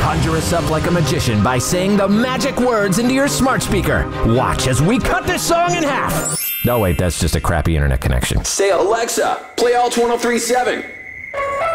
Conjure us up like a magician by saying the magic words into your smart speaker. Watch as we cut this song in half. Oh wait, that's just a crappy internet connection. Say, Alexa, play Alt 1037.